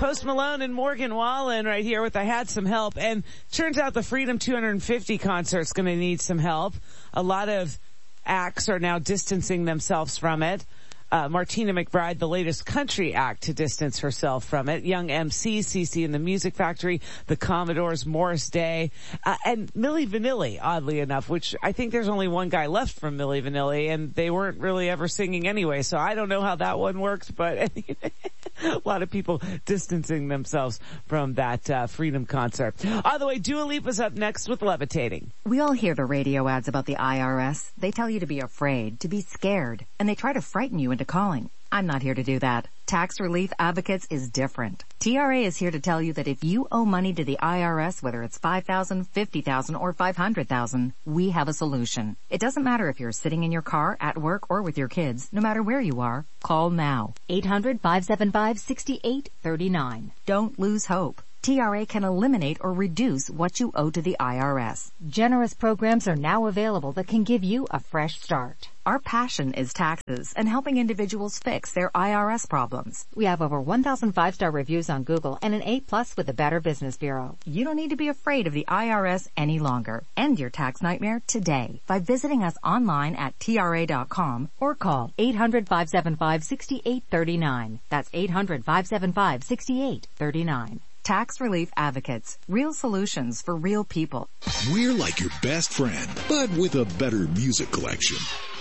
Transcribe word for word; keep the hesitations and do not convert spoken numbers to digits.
Post Malone and Morgan Wallen right here with I Had Some Help. And turns out the Freedom two hundred fifty concert's going to need some help. A lot of acts are now distancing themselves from it. Uh, Martina McBride, the latest country act to distance herself from it. Young M C, C C and the Music Factory, the Commodores, Morris Day, uh, and Milli Vanilli, oddly enough, which I think there's only one guy left from Milli Vanilli, and they weren't really ever singing anyway, so I don't know how that one worked, but a lot of people distancing themselves from that uh, Freedom concert. By the way, Dua Lipa's up next with Levitating. We all hear the radio ads about the I R S. They tell you to be afraid, to be scared, and they try to frighten you into calling. I'm not here to do that. Tax Relief Advocates is different. T R A is here to tell you that if you owe money to the I R S, whether it's five thousand dollars, fifty thousand dollars, or five hundred thousand dollars, we have a solution. It doesn't matter if you're sitting in your car, at work, or with your kids. No matter where you are, call now. eight hundred, five seven five, six eight three nine. Don't lose hope. T R A can eliminate or reduce what you owe to the I R S. Generous programs are now available that can give you a fresh start. Our passion is taxes and helping individuals fix their I R S problems. We have over one thousand five-star reviews on Google and an A plus with the Better Business Bureau. You don't need to be afraid of the I R S any longer. End your tax nightmare today by visiting us online at T R A dot com or call eight hundred, five seven five, six eight three nine. That's eight hundred, five seven five, six eight three nine. Tax Relief Advocates. Real solutions for real people. We're like your best friend, but with a better music collection.